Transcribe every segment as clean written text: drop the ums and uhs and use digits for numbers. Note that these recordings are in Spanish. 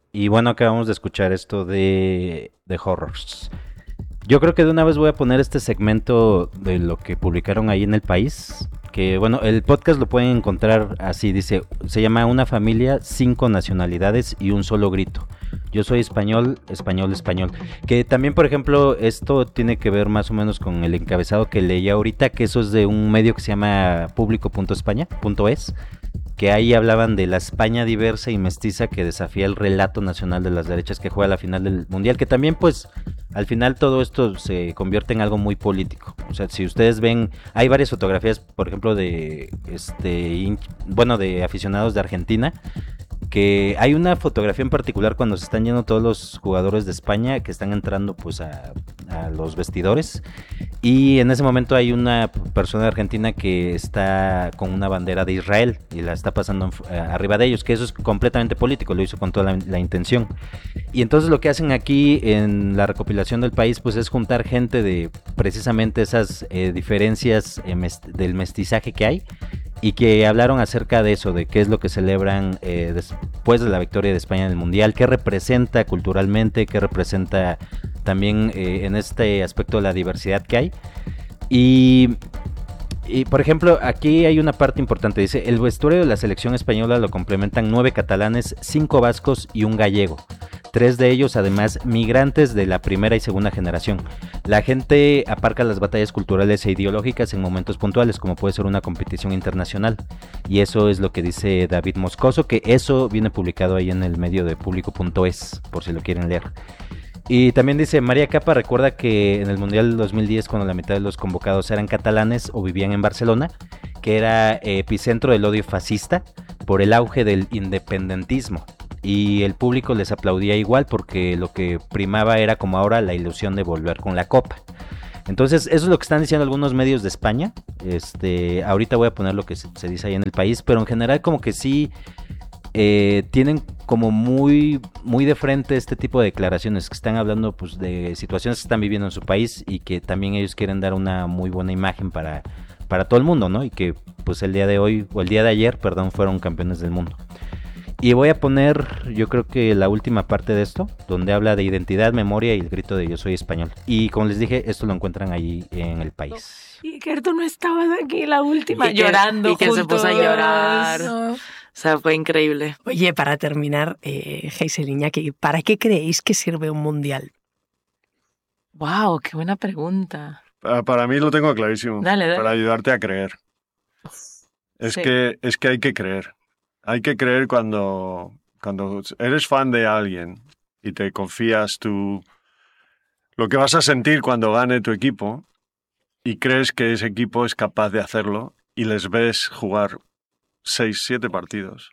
Y bueno, acabamos de escuchar esto de Horrors. Yo creo que de una vez voy a poner este segmento de lo que publicaron ahí en El País. Que bueno, el podcast lo pueden encontrar así, dice, se llama Una familia, 5 nacionalidades y un solo grito. Yo soy español, español, español. Que también, por ejemplo, esto tiene que ver más o menos con el encabezado que leí ahorita, que eso es de un medio que se llama público.españa.es, que ahí hablaban de la España diversa y mestiza que desafía el relato nacional de las derechas que juega la final del Mundial, que también pues al final todo esto se convierte en algo muy político. O sea, si ustedes ven, hay varias fotografías, por ejemplo, de de aficionados de Argentina, que hay una fotografía en particular cuando se están yendo todos los jugadores de España que están entrando pues a los vestidores, y en ese momento hay una persona de Argentina que está con una bandera de Israel y la está pasando arriba de ellos, que eso es completamente político, lo hizo con toda la intención. Y entonces lo que hacen aquí en la recopilación del País pues es juntar gente de precisamente esas diferencias del mestizaje que hay, y que hablaron acerca de eso, de qué es lo que celebran después de la victoria de España en el Mundial, qué representa culturalmente, qué representa también en este aspecto de la diversidad que hay. Y por ejemplo, aquí hay una parte importante, dice, el vestuario de la selección española lo complementan 9 catalanes, 5 vascos y un gallego. 3 de ellos además migrantes de la primera y segunda generación. La gente aparca las batallas culturales e ideológicas en momentos puntuales, como puede ser una competición internacional. Y eso es lo que dice David Moscoso, que eso viene publicado ahí en el medio de público.es, por si lo quieren leer. Y también dice, María Capa recuerda que en el Mundial del 2010, cuando la mitad de los convocados eran catalanes o vivían en Barcelona, que era epicentro del odio fascista por el auge del independentismo. Y el público les aplaudía igual porque lo que primaba era, como ahora, la ilusión de volver con la copa. Entonces eso es lo que están diciendo algunos medios de España. Ahorita voy a poner lo que se dice ahí en El País, pero en general como que sí tienen como muy, muy de frente este tipo de declaraciones, que están hablando pues de situaciones que están viviendo en su país y que también ellos quieren dar una muy buena imagen para todo el mundo, ¿no? Y que pues el día de hoy, o el día de ayer, perdón, fueron campeones del mundo. Y voy a poner, yo creo que la última parte de esto, donde habla de identidad, memoria y el grito de yo soy español. Y como les dije, esto lo encuentran ahí en El País. Y que tú no estabas aquí la última, y llorando. Y que se puso a llorar. No. O sea, fue increíble. Oye, para terminar, Geisel Iñaki, ¿para qué creéis que sirve un mundial? Wow, qué buena pregunta. Para mí lo tengo clarísimo. Dale. Para ayudarte a creer. Es Sí. que hay que creer. Hay que creer cuando eres fan de alguien y te confías lo que vas a sentir cuando gane tu equipo y crees que ese equipo es capaz de hacerlo y les ves jugar 6, 7 partidos.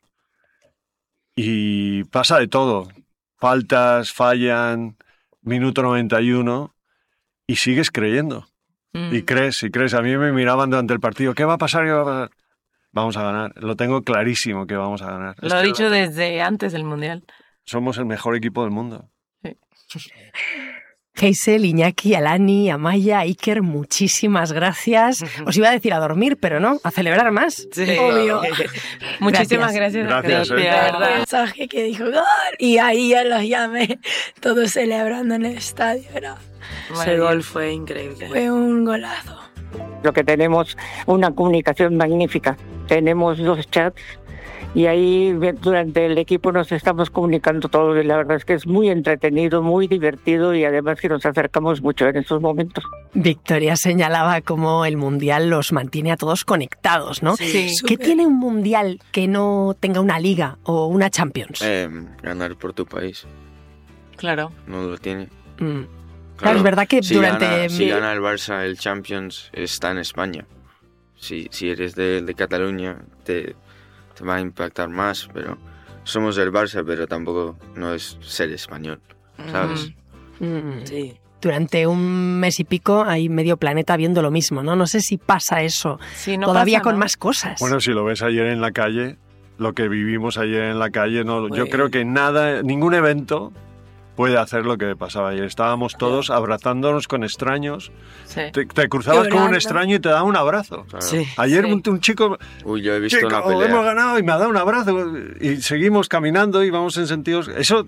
Y pasa de todo. Faltas, fallan, minuto 91 y sigues creyendo. Y crees. A mí me miraban durante el partido. ¿Qué va a pasar? ¿Qué va a pasar? Vamos a ganar. Lo tengo clarísimo que vamos a ganar. Lo he dicho desde antes del Mundial. Somos el mejor equipo del mundo. Sí. Geisel, Iñaki, Alani, Amaya, Iker, muchísimas gracias. Os iba a decir a dormir, pero no, a celebrar más. Sí. Obvio. Muchísimas gracias. Gracias, de verdad. El mensaje que dijo gol y ahí ya los llamé, todos celebrando en el estadio. Ese gol fue increíble. Fue un golazo. Lo que tenemos una comunicación magnífica. Tenemos 2 chats y ahí durante el equipo nos estamos comunicando todos y la verdad es que es muy entretenido, muy divertido y además que nos acercamos mucho en estos momentos. Victoria señalaba cómo el mundial los mantiene a todos conectados, ¿no? Sí. ¿Qué tiene un mundial que no tenga una liga o una Champions? Ganar por tu país. Claro. No lo tiene. Claro, es verdad que si durante... si gana el Barça el Champions, está en España. Si eres de Cataluña, te va a impactar más, pero somos del Barça, pero tampoco no es ser español, ¿sabes? Sí. Durante un mes y pico hay medio planeta viendo lo mismo, ¿no? No sé si pasa eso Sí, no todavía pasa, con ¿no? más cosas. Bueno, si lo ves ayer en la calle, lo que vivimos ayer en la calle, no, yo creo que ningún evento puede hacer lo que pasaba ayer. Estábamos todos abrazándonos con extraños. Sí. Te cruzabas con un Llorando. extraño y te daba un abrazo. Claro. Sí. Ayer Sí. un chico... Uy, yo he visto Chico, una pelea. hemos ganado y me ha dado un abrazo y seguimos caminando y vamos en sentidos... Eso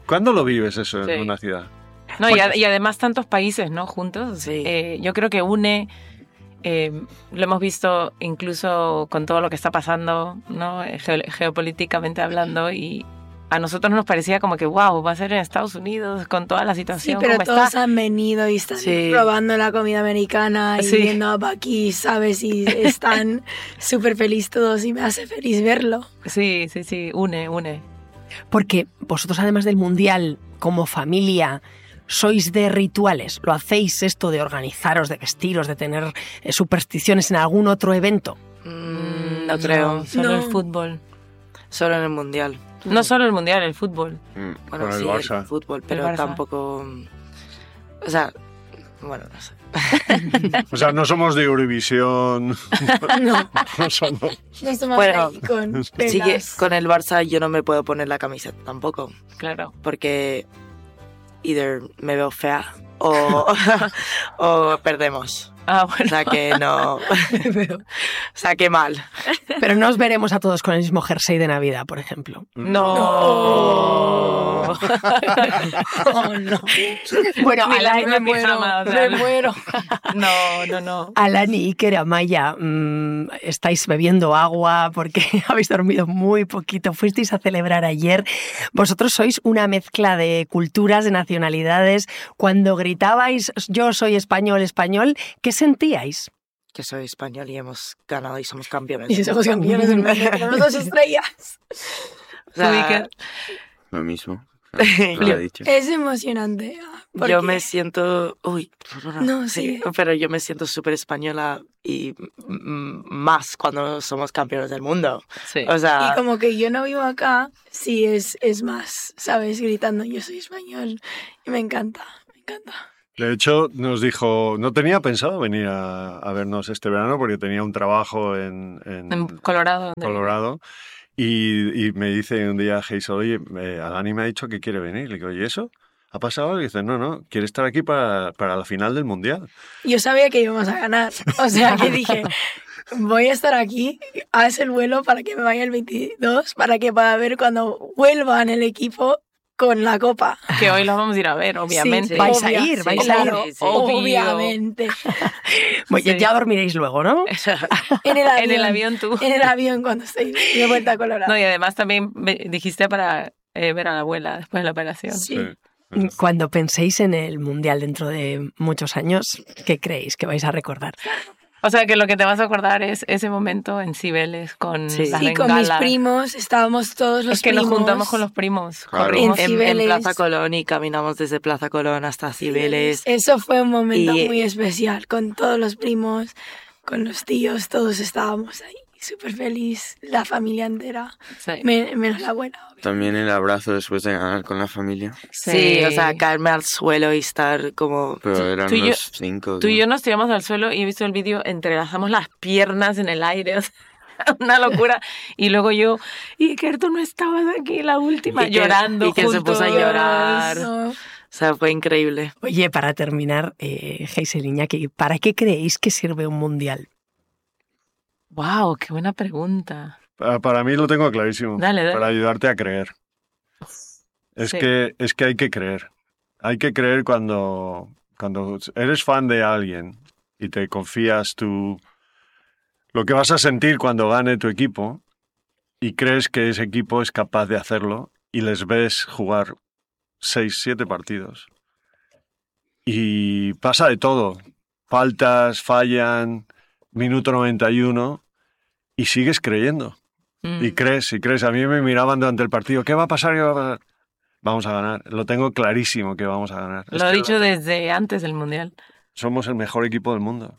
¿Cuándo lo vives eso Sí. en una ciudad? No, y además tantos países, ¿no? Juntos. Sí. Yo creo que une, lo hemos visto incluso con todo lo que está pasando, ¿no? Geopolíticamente hablando, y a nosotros nos parecía como que, wow, va a ser en Estados Unidos con toda la Sí, situación pero como todos está. han venido y están probando la comida americana y Sí. viendo a Bucky, ¿sabes? Y están súper felices todos y me hace feliz verlo. Sí, une. Porque vosotros, además del Mundial, como familia, sois de rituales. ¿Lo hacéis esto de organizaros, de vestiros, de tener supersticiones en algún otro evento? No creo. Solo No. el fútbol. Solo en el Mundial. No solo el Mundial, el fútbol. Bueno, Con el sí, Barça. el fútbol, pero Barça. tampoco... O sea, bueno, no sé. O sea, no somos de Eurovisión. No, No somos. no estamos Bueno, ahí con Sí que pelas. con el Barça yo no me puedo poner la camiseta tampoco, Claro. porque either me veo fea o perdemos. Ah, O bueno. sea que no... o sea que mal. Pero no os veremos a todos con el mismo jersey de Navidad, por ejemplo. No. Oh, no. Bueno, Ni la Alani, misma pijama, o sea, Me muero. No. Alani, Iker, Amaya, estáis bebiendo agua porque habéis dormido muy poquito. Fuisteis a celebrar ayer. Vosotros sois una mezcla de culturas, de nacionalidades. Cuando gritabais yo soy español, español, ¿qué sentíais? Que soy español y hemos ganado y somos campeones. Y somos campeones del mundo. Tenemos 2 estrellas. O sea, ¿Tú, Iker? Lo mismo. Lo ha dicho. Es emocionante. porque- yo me siento... Uy, No, sí. pero yo me siento súper española y más cuando somos campeones del mundo. Sí. O sea, Y como que yo no vivo acá, sí es más, ¿sabes? Gritando yo soy español. Y me encanta. De hecho, nos dijo, no tenía pensado venir a vernos este verano porque tenía un trabajo en En Colorado. Colorado. Y me dice un día Hazel, oye, Alani me ha dicho que quiere venir. Le digo, ¿y eso? ¿Ha pasado algo? Y dice, no, quiere estar aquí para la final del Mundial. Yo sabía que íbamos a ganar. O sea, que dije, voy a estar aquí, haz el vuelo para que me vaya el 22, para que pueda ver cuando vuelvan el equipo con la copa. Que hoy los vamos a ir a ver, obviamente. Sí, Vais a ir, vais a ir. claro, Sí, sí. obviamente. Bueno, Sí. ya dormiréis luego, ¿no? En el avión. En el avión tú. En el avión cuando estoy de vuelta a Colorado. No, y además también dijiste para ver a la abuela después de la operación. Sí. Cuando penséis en el Mundial dentro de muchos años, ¿qué creéis que vais a recordar? O sea, que lo que te vas a acordar es ese momento en Cibeles con Sí. las Y con mis bengalas. primos, estábamos todos los Es que primos. nos juntamos con los primos. Claro. Corrimos. En en Cibeles. Plaza Colón y caminamos desde Plaza Colón hasta Cibeles. Eso fue un momento Y- muy especial, con todos los primos, con los tíos, todos estábamos ahí, súper feliz, la familia entera, Sí. menos la abuela. obvio. También el abrazo después de ganar con la familia. Sí, o sea, caerme al suelo y estar como... Pero eran tú y yo- los 5. Tú y yo nos tiramos al suelo y he visto el vídeo, entrelazamos las piernas en el aire, o sea, una locura. Y luego yo, Iker, tú no estabas aquí la última, Iker- llorando Iker se puso a juntos. llorar. No, O sea, fue increíble. Oye, para terminar, Hazel, Iñaki, ¿para qué creéis que sirve un Mundial? Wow, qué buena pregunta. Para mí lo tengo clarísimo. Dale. Para ayudarte a creer. Es Sí. que hay que creer. Hay que creer cuando eres fan de alguien y te confías lo que vas a sentir cuando gane tu equipo y crees que ese equipo es capaz de hacerlo y les ves jugar 6, 7 partidos. Y pasa de todo. Faltas, fallan, minuto 91 y sigues creyendo. Mm. Y crees. A mí me miraban durante el partido. ¿Qué va a pasar? ¿Qué va a pasar? Vamos a ganar. Lo tengo clarísimo que vamos a ganar. Lo he dicho desde antes del Mundial. Somos el mejor equipo del mundo.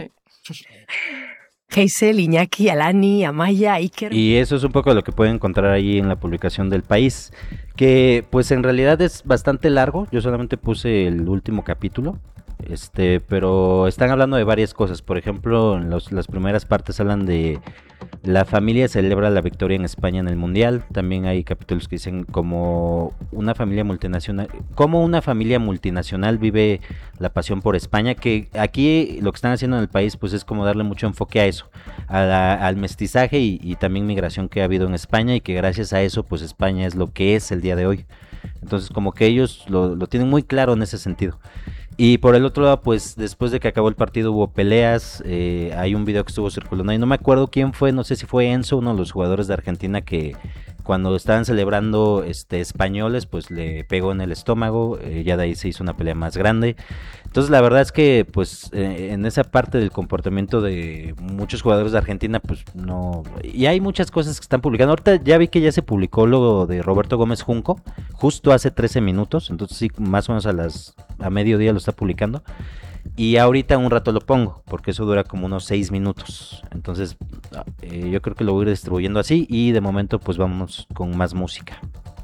Hazel, Iñaki, Alani, Amaya, Iker. Y eso es un poco lo que pueden encontrar ahí en la publicación del País, que pues en realidad es bastante largo. Yo solamente puse el último capítulo, Pero están hablando de varias cosas. Por ejemplo, en las primeras partes hablan de la familia celebra la victoria en España en el Mundial. También hay capítulos que dicen como una familia multinacional vive la pasión por España, que aquí lo que están haciendo en el país pues es como darle mucho enfoque a eso, al mestizaje y también migración que ha habido en España, y que gracias a eso pues España es lo que es el día de hoy. Entonces como que ellos lo tienen muy claro en ese sentido. Y por el otro lado, pues después de que acabó el partido hubo peleas. Hay un video que estuvo circulando y no me acuerdo quién fue, no sé si fue Enzo, uno de los jugadores de Argentina, que cuando estaban celebrando españoles, pues le pegó en el estómago. Ya de ahí se hizo una pelea más grande. Entonces la verdad es que pues en esa parte del comportamiento de muchos jugadores de Argentina, pues no, y hay muchas cosas que están publicando. Ahorita ya vi que ya se publicó lo de Roberto Gómez Junco, justo hace 13 minutos, entonces sí, más o menos a mediodía lo está publicando. Y ahorita un rato lo pongo, porque eso dura como unos 6 minutos. Entonces yo creo que lo voy a ir distribuyendo así. Y de momento pues vamos con más música.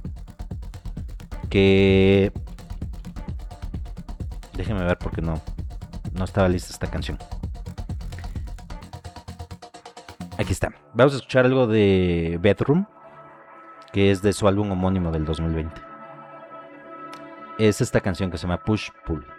Que... déjenme ver porque no estaba lista esta canción. Aquí está. Vamos a escuchar algo de Bedroom, que es de su álbum homónimo del 2020. Es esta canción que se llama Push Pull.